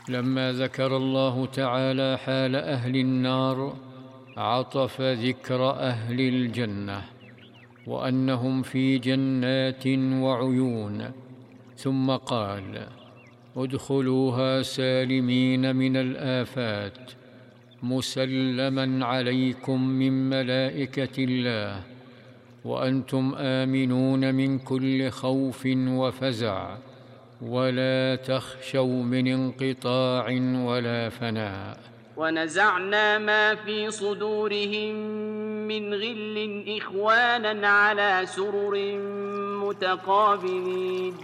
لما ذكر الله تعالى حال أهل النار عطف ذكر أهل الجنة وأنهم في جنات وعيون، ثم قال: ادخلوها سالمين من الآفات مسلما عليكم من ملائكة الله، وأنتم آمنون من كل خوف وفزع، ولا تخشوا من انقطاع ولا فناء. ونزعنا ما في صدورهم من غل إخوانا على سرر متقابلين.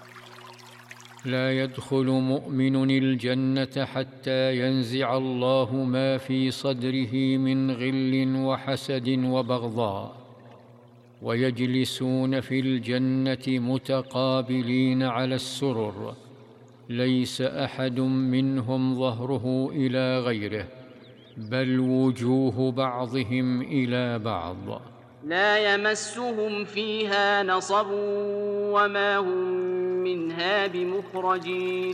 لا يدخل مؤمن الجنة حتى ينزع الله ما في صدره من غل وحسد وبغضاء، ويجلسون في الجنة متقابلين على السرر، ليس أحد منهم ظهره إلى غيره، بل وجوه بعضهم إلى بعض. لا يمسهم فيها نصب وما هم منها بمخرجين.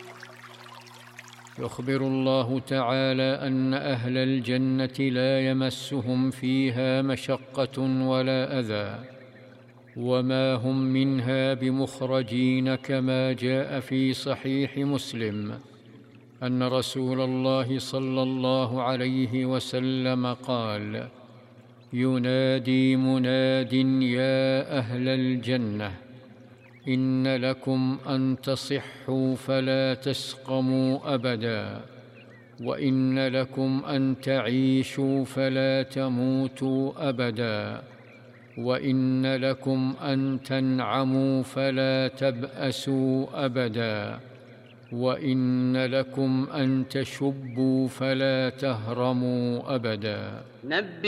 يخبر الله تعالى أن أهل الجنة لا يمسهم فيها مشقة ولا أذى، وما هم منها بمخرجين، كما جاء في صحيح مسلم أن رسول الله صلى الله عليه وسلم قال: ينادي مناد يا أهل الجنة إن لكم أن تصحوا فلا تسقموا أبدا، وإن لكم أن تعيشوا فلا تموتوا أبدا، وإن لكم أن تنعموا فلا تبأسوا أبدا، وإن لكم أن تشبوا فلا تهرموا أبدا.